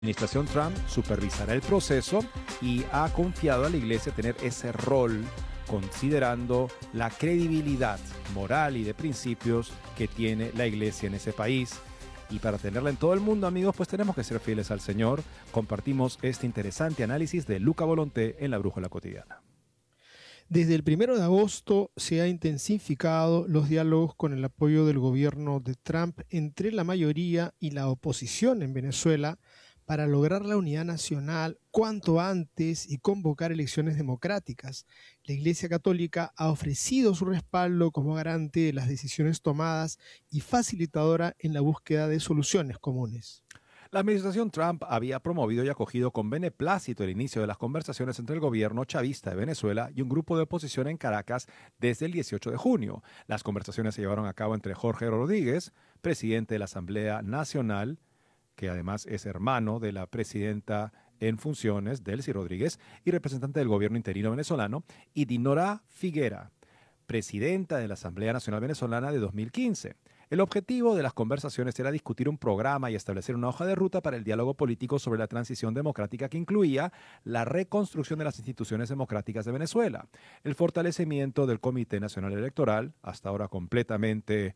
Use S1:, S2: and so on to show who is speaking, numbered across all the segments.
S1: administración Trump supervisará el proceso y ha confiado a la iglesia tener ese rol considerando la credibilidad moral y de principios que tiene la iglesia en ese país. Y para tenerla en todo el mundo, amigos, pues tenemos que ser fieles al Señor. Compartimos este interesante análisis de Luca Volonté en La Brújula Cotidiana.
S2: Desde el 1 de agosto se ha intensificado los diálogos con el apoyo del gobierno de Trump entre la mayoría y la oposición en Venezuela para lograr la unidad nacional cuanto antes y convocar elecciones democráticas. La Iglesia Católica ha ofrecido su respaldo como garante de las decisiones tomadas y facilitadora en la búsqueda de soluciones comunes.
S1: La administración Trump había promovido y acogido con beneplácito el inicio de las conversaciones entre el gobierno chavista de Venezuela y un grupo de oposición en Caracas desde el 18 de junio. Las conversaciones se llevaron a cabo entre Jorge Rodríguez, presidente de la Asamblea Nacional, que además es hermano de la presidenta en funciones, Delcy Rodríguez, y representante del gobierno interino venezolano, y Dinora Figuera, presidenta de la Asamblea Nacional Venezolana de 2015. El objetivo de las conversaciones era discutir un programa y establecer una hoja de ruta para el diálogo político sobre la transición democrática que incluía la reconstrucción de las instituciones democráticas de Venezuela, el fortalecimiento del Comité Nacional Electoral, hasta ahora completamente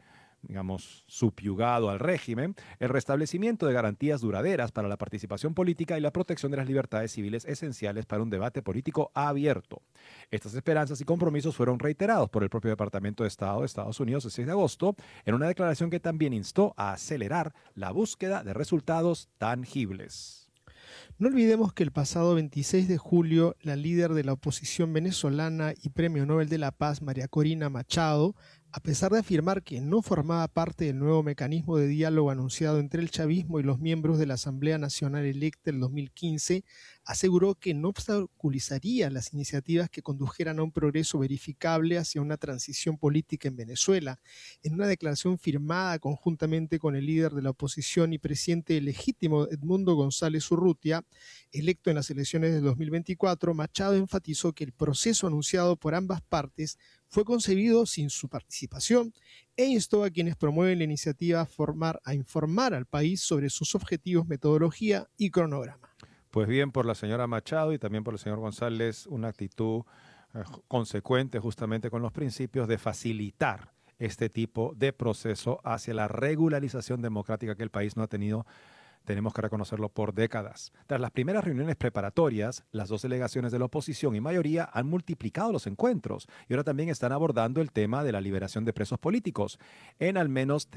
S1: subyugado al régimen, el restablecimiento de garantías duraderas para la participación política y la protección de las libertades civiles esenciales para un debate político abierto. Estas esperanzas y compromisos fueron reiterados por el propio Departamento de Estado de Estados Unidos el 6 de agosto en una declaración que también instó a acelerar la búsqueda de resultados tangibles.
S2: No olvidemos que el pasado 26 de julio, la líder de la oposición venezolana y Premio Nobel de la Paz, María Corina Machado, a pesar de afirmar que no formaba parte del nuevo mecanismo de diálogo anunciado entre el chavismo y los miembros de la Asamblea Nacional electa en 2015, aseguró que no obstaculizaría las iniciativas que condujeran a un progreso verificable hacia una transición política en Venezuela. En una declaración firmada conjuntamente con el líder de la oposición y presidente legítimo Edmundo González Urrutia, electo en las elecciones de 2024, Machado enfatizó que el proceso anunciado por ambas partes fue concebido sin su participación e instó a quienes promueven la iniciativa a informar al país sobre sus objetivos, metodología y cronograma.
S1: Pues bien, por la señora Machado y también por el señor González, una actitud consecuente justamente con los principios de facilitar este tipo de proceso hacia la regularización democrática que el país no ha tenido. Tenemos que reconocerlo por décadas. Tras las primeras reuniones preparatorias, las dos delegaciones de la oposición y mayoría han multiplicado los encuentros y ahora también están abordando el tema de la liberación de presos políticos en al menos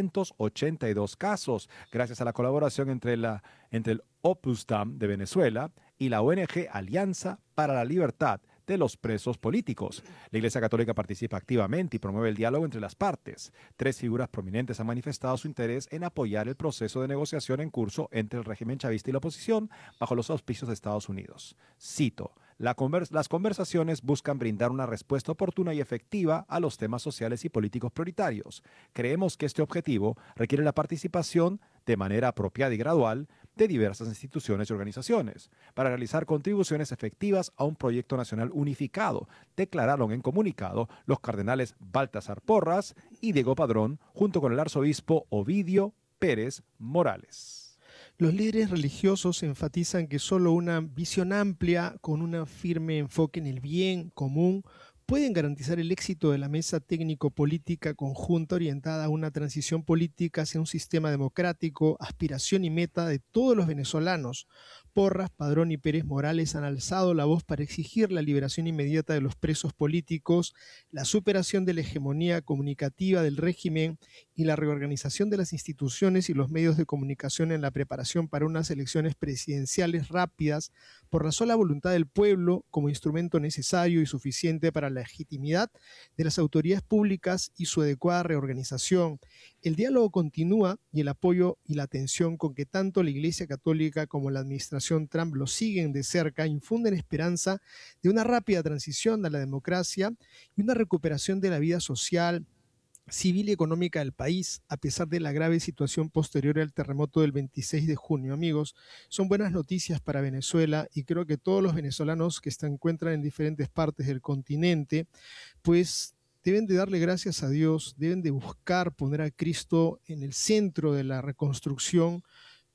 S1: 382 casos, gracias a la colaboración entre el Opus Dei de Venezuela y la ONG Alianza para la Libertad de los presos políticos. La Iglesia Católica participa activamente y promueve el diálogo entre las partes. 3 figuras prominentes han manifestado su interés en apoyar el proceso de negociación en curso entre el régimen chavista y la oposición bajo los auspicios de Estados Unidos. Cito: las conversaciones buscan brindar una respuesta oportuna y efectiva a los temas sociales y políticos prioritarios. Creemos que este objetivo requiere la participación de manera apropiada y gradual de diversas instituciones y organizaciones para realizar contribuciones efectivas a un proyecto nacional unificado, declararon en comunicado los cardenales Baltasar Porras y Diego Padrón, junto con el arzobispo Ovidio Pérez Morales.
S2: Los líderes religiosos enfatizan que solo una visión amplia, con un firme enfoque en el bien común, pueden garantizar el éxito de la mesa técnico-política conjunta orientada a una transición política hacia un sistema democrático, aspiración y meta de todos los venezolanos. Porras, Padrón y Pérez Morales han alzado la voz para exigir la liberación inmediata de los presos políticos, la superación de la hegemonía comunicativa del régimen y la reorganización de las instituciones y los medios de comunicación en la preparación para unas elecciones presidenciales rápidas por la sola voluntad del pueblo como instrumento necesario y suficiente para la legitimidad de las autoridades públicas y su adecuada reorganización. El diálogo continúa y el apoyo y la atención con que tanto la Iglesia Católica como la administración Trump lo siguen de cerca infunden esperanza de una rápida transición a la democracia y una recuperación de la vida social, civil y económica del país, a pesar de la grave situación posterior al terremoto del 26 de junio. Amigos, son buenas noticias para Venezuela y creo que todos los venezolanos que se encuentran en diferentes partes del continente, pues deben de darle gracias a Dios, deben de buscar poner a Cristo en el centro de la reconstrucción,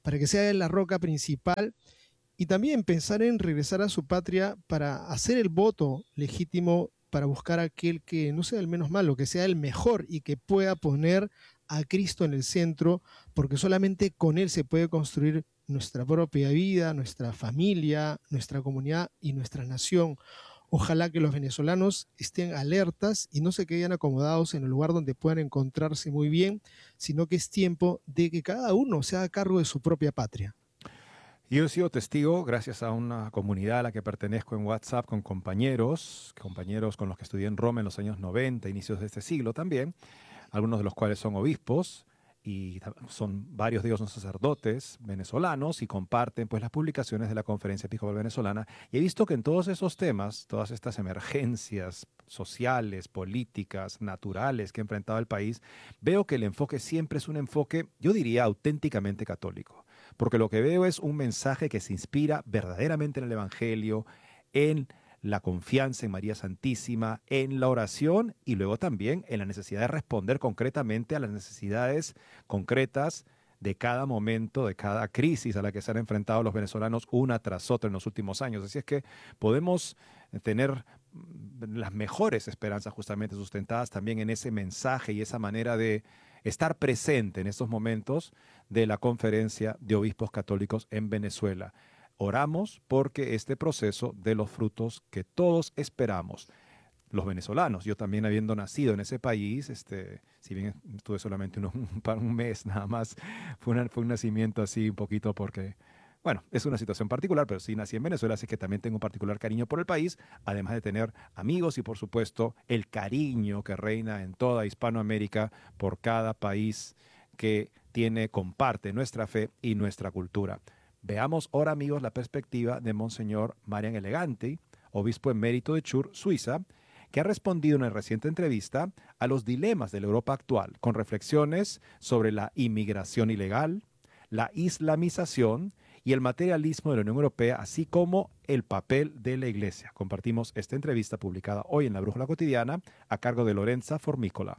S2: para que sea la roca principal, y también pensar en regresar a su patria para hacer el voto legítimo para buscar aquel que no sea el menos malo, que sea el mejor y que pueda poner a Cristo en el centro, porque solamente con Él se puede construir nuestra propia vida, nuestra familia, nuestra comunidad y nuestra nación. Ojalá que los venezolanos estén alertas y no se queden acomodados en el lugar donde puedan encontrarse muy bien, sino que es tiempo de que cada uno se haga cargo de su propia patria.
S1: Yo he sido testigo, gracias a una comunidad a la que pertenezco en WhatsApp, con compañeros con los que estudié en Roma en los años 90, inicios de este siglo también, algunos de los cuales son obispos y son varios de ellos son sacerdotes venezolanos y comparten pues las publicaciones de la Conferencia Episcopal Venezolana. Y he visto que en todos esos temas, todas estas emergencias sociales, políticas, naturales que ha enfrentado el país, veo que el enfoque siempre es un enfoque, yo diría, auténticamente católico. Porque lo que veo es un mensaje que se inspira verdaderamente en el Evangelio, en la confianza en María Santísima, en la oración y luego también en la necesidad de responder concretamente a las necesidades concretas de cada momento, de cada crisis a la que se han enfrentado los venezolanos una tras otra en los últimos años. Así es que podemos tener las mejores esperanzas justamente sustentadas también en ese mensaje y esa manera de estar presente en estos momentos de la Conferencia de Obispos Católicos en Venezuela. Oramos porque este proceso dé los frutos que todos esperamos. Los venezolanos, yo también habiendo nacido en ese país, si bien estuve solamente un mes nada más, fue un nacimiento así un poquito porque, bueno, es una situación particular, pero sí nací en Venezuela, así que también tengo un particular cariño por el país, además de tener amigos y por supuesto el cariño que reina en toda Hispanoamérica por cada país que comparte nuestra fe y nuestra cultura. Veamos ahora, amigos, la perspectiva de Monseñor Marian Eleganti, obispo emérito de Chur, Suiza, que ha respondido en una reciente entrevista a los dilemas de la Europa actual, con reflexiones sobre la inmigración ilegal, la islamización y el materialismo de la Unión Europea, así como el papel de la Iglesia. Compartimos esta entrevista publicada hoy en la Brújula Cotidiana a cargo de Lorenza Formícola.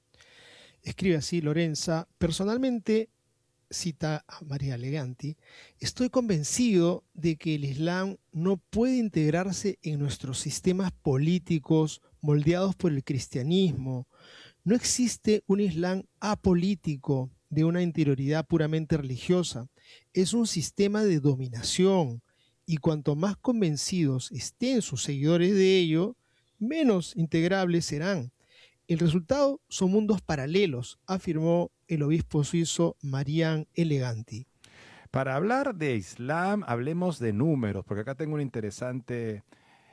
S2: Escribe así Lorenza: personalmente, cita a María Eleganti, estoy convencido de que el Islam no puede integrarse en nuestros sistemas políticos moldeados por el cristianismo. No existe un Islam apolítico de una interioridad puramente religiosa. Es un sistema de dominación y cuanto más convencidos estén sus seguidores de ello, menos integrables serán. El resultado son mundos paralelos, afirmó el obispo suizo Marian Eleganti.
S1: Para hablar de Islam, hablemos de números, porque acá tengo un interesante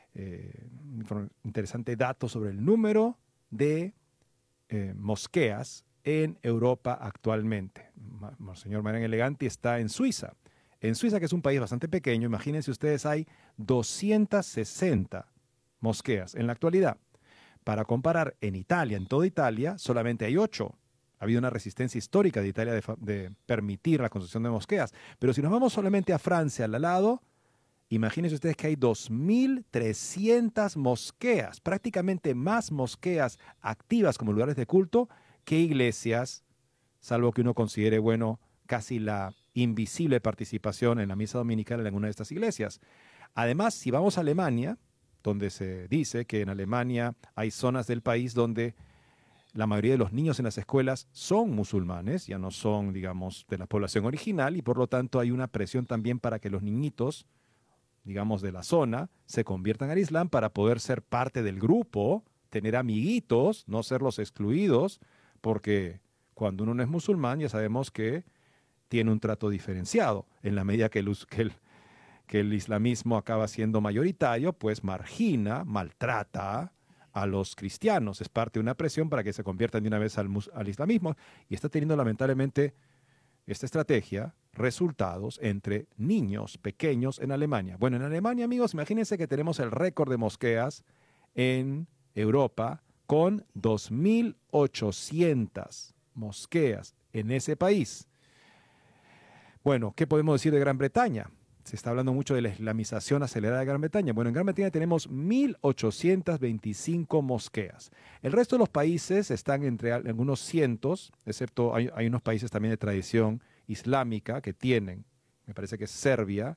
S1: dato sobre el número de mosqueas en Europa actualmente. Monseñor Marian Eleganti está en Suiza. En Suiza, que es un país bastante pequeño, imagínense ustedes, hay 260 mosqueas en la actualidad. Para comparar, en Italia, en toda Italia, solamente hay 8. Ha habido una resistencia histórica de Italia de permitir la construcción de mosqueas. Pero si nos vamos solamente a Francia, al lado, imagínense ustedes que hay 2.300 mosqueas, prácticamente más mosqueas activas como lugares de culto que iglesias, salvo que uno considere, bueno, casi la invisible participación en la misa dominical en alguna de estas iglesias. Además, si vamos a Alemania, donde se dice que en Alemania hay zonas del país donde la mayoría de los niños en las escuelas son musulmanes, ya no son, digamos, de la población original, y por lo tanto hay una presión también para que los niñitos, digamos, de la zona, se conviertan al Islam para poder ser parte del grupo, tener amiguitos, no ser los excluidos, porque cuando uno no es musulmán ya sabemos que tiene un trato diferenciado. En la medida que el islamismo acaba siendo mayoritario, pues margina, maltrata a los cristianos. Es parte de una presión para que se conviertan de una vez al islamismo. Y está teniendo lamentablemente esta estrategia resultados entre niños pequeños en Alemania. Bueno, en Alemania, amigos, imagínense que tenemos el récord de mosqueas en Europa con 2.800 mosqueas en ese país. Bueno, ¿qué podemos decir de Gran Bretaña? Se está hablando mucho de la islamización acelerada de Gran Bretaña. Bueno, en Gran Bretaña tenemos 1.825 mosqueas. El resto de los países están entre algunos cientos, excepto hay unos países también de tradición islámica que tienen, me parece que es Serbia,